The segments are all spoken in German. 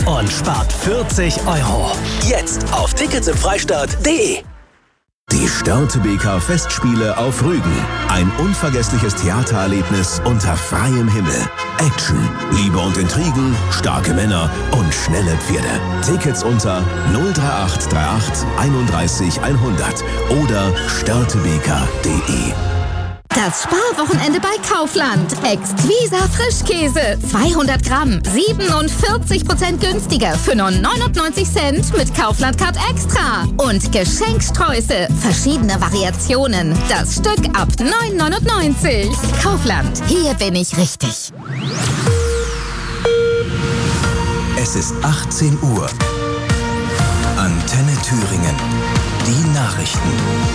und spart 40 €. Jetzt auf ticketsimfreistaat.de. Die Störtebeker Festspiele auf Rügen. Ein unvergessliches Theatererlebnis unter freiem Himmel. Action, Liebe und Intrigen, starke Männer und schnelle Pferde. Tickets unter 03838 31 100 oder störtebeker.de. Das Sparwochenende bei Kaufland. Exquisa Frischkäse. 200 Gramm. 47% günstiger für nur 99 Cent mit Kaufland Card Extra. Und Geschenksträuße. Verschiedene Variationen. Das Stück ab 9,99. Kaufland. Hier bin ich richtig. Es ist 18 Uhr. Antenne Thüringen. Die Nachrichten.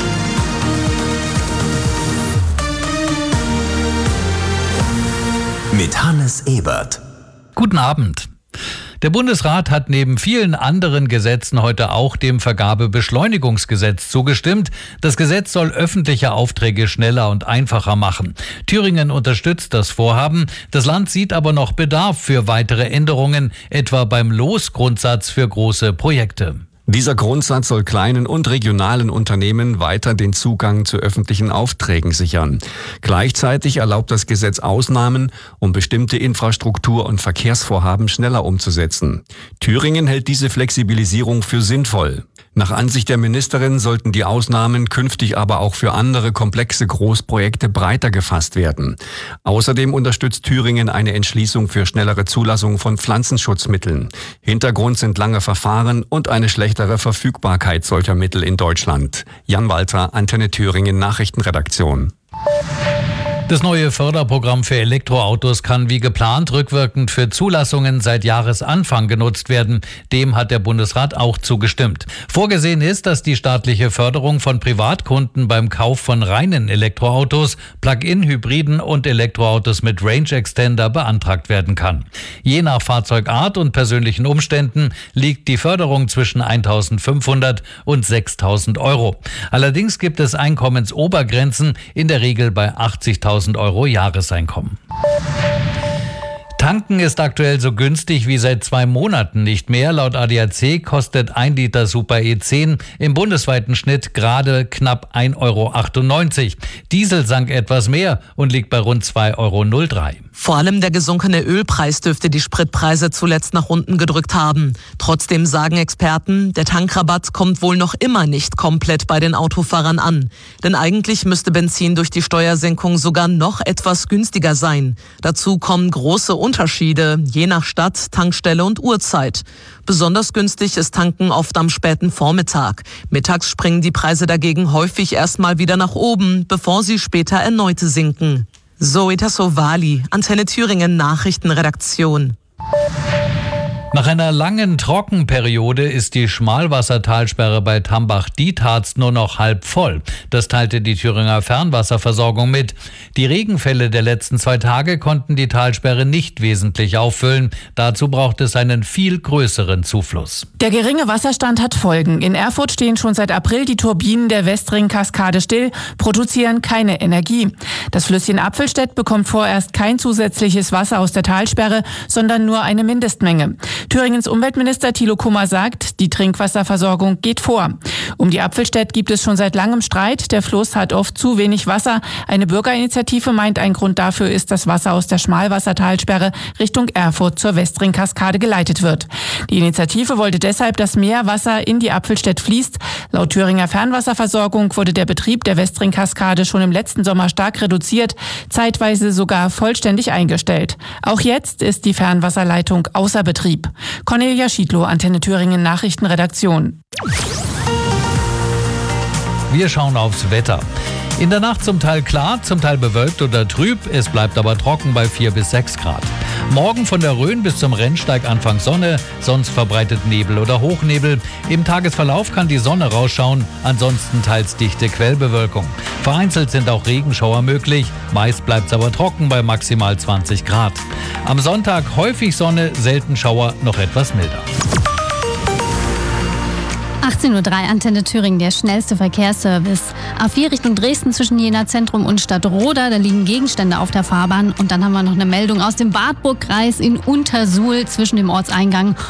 Mit Hannes Ebert. Guten Abend. Der Bundesrat hat neben vielen anderen Gesetzen heute auch dem Vergabebeschleunigungsgesetz zugestimmt. Das Gesetz soll öffentliche Aufträge schneller und einfacher machen. Thüringen unterstützt das Vorhaben. Das Land sieht aber noch Bedarf für weitere Änderungen, etwa beim Losgrundsatz für große Projekte. Dieser Grundsatz soll kleinen und regionalen Unternehmen weiter den Zugang zu öffentlichen Aufträgen sichern. Gleichzeitig erlaubt das Gesetz Ausnahmen, um bestimmte Infrastruktur- und Verkehrsvorhaben schneller umzusetzen. Thüringen hält diese Flexibilisierung für sinnvoll. Nach Ansicht der Ministerin sollten die Ausnahmen künftig aber auch für andere komplexe Großprojekte breiter gefasst werden. Außerdem unterstützt Thüringen eine Entschließung für schnellere Zulassung von Pflanzenschutzmitteln. Hintergrund sind lange Verfahren und eine schlechtere Verfügbarkeit solcher Mittel in Deutschland. Jan Walter, Antenne Thüringen Nachrichtenredaktion. Das neue Förderprogramm für Elektroautos kann wie geplant rückwirkend für Zulassungen seit Jahresanfang genutzt werden. Dem hat der Bundesrat auch zugestimmt. Vorgesehen ist, dass die staatliche Förderung von Privatkunden beim Kauf von reinen Elektroautos, Plug-in-Hybriden und Elektroautos mit Range Extender beantragt werden kann. Je nach Fahrzeugart und persönlichen Umständen liegt die Förderung zwischen 1.500 und 6.000 €. Allerdings gibt es Einkommensobergrenzen, in der Regel bei 80.000 € Jahreseinkommen. Tanken ist aktuell so günstig wie seit 2 Monaten nicht mehr. Laut ADAC kostet 1 Liter Super E10 im bundesweiten Schnitt gerade knapp 1,98 €. Diesel sank etwas mehr und liegt bei rund 2,03 €. Vor allem der gesunkene Ölpreis dürfte die Spritpreise zuletzt nach unten gedrückt haben. Trotzdem sagen Experten, der Tankrabatt kommt wohl noch immer nicht komplett bei den Autofahrern an. Denn eigentlich müsste Benzin durch die Steuersenkung sogar noch etwas günstiger sein. Dazu kommen große Unterschiede, je nach Stadt, Tankstelle und Uhrzeit. Besonders günstig ist Tanken oft am späten Vormittag. Mittags springen die Preise dagegen häufig erstmal wieder nach oben, bevor sie später erneut sinken. Zoe Tassovali, Antenne Thüringen Nachrichtenredaktion. Nach einer langen Trockenperiode ist die Schmalwassertalsperre bei Tambach-Dietharz nur noch halb voll. Das teilte die Thüringer Fernwasserversorgung mit. Die Regenfälle der letzten 2 Tage konnten die Talsperre nicht wesentlich auffüllen. Dazu braucht es einen viel größeren Zufluss. Der geringe Wasserstand hat Folgen. In Erfurt stehen schon seit April die Turbinen der Westring-Kaskade still, produzieren keine Energie. Das Flüsschen Apfelstedt bekommt vorerst kein zusätzliches Wasser aus der Talsperre, sondern nur eine Mindestmenge. Thüringens Umweltminister Thilo Kummer sagt, die Trinkwasserversorgung geht vor. Um die Apfelstedt gibt es schon seit langem Streit. Der Fluss hat oft zu wenig Wasser. Eine Bürgerinitiative meint, ein Grund dafür ist, dass Wasser aus der Schmalwassertalsperre Richtung Erfurt zur Westring-Kaskade geleitet wird. Die Initiative wollte deshalb, dass mehr Wasser in die Apfelstedt fließt. Laut Thüringer Fernwasserversorgung wurde der Betrieb der Westring-Kaskade schon im letzten Sommer stark reduziert, zeitweise sogar vollständig eingestellt. Auch jetzt ist die Fernwasserleitung außer Betrieb. Cornelia Schiedlow, Antenne Thüringen Nachrichtenredaktion. Wir schauen aufs Wetter. In der Nacht zum Teil klar, zum Teil bewölkt oder trüb. Es bleibt aber trocken bei 4 bis 6 Grad. Morgen von der Rhön bis zum Rennsteig anfangs Sonne, sonst verbreitet Nebel oder Hochnebel. Im Tagesverlauf kann die Sonne rausschauen, ansonsten teils dichte Quellbewölkung. Vereinzelt sind auch Regenschauer möglich, meist bleibt es aber trocken bei maximal 20 Grad. Am Sonntag häufig Sonne, selten Schauer, noch etwas milder. 18:03 Uhr, Antenne Thüringen, der schnellste Verkehrsservice. A4 Richtung Dresden zwischen Jena Zentrum und Stadtroda, da liegen Gegenstände auf der Fahrbahn. Und dann haben wir noch eine Meldung aus dem Wartburgkreis in Untersuhl zwischen dem Ortseingang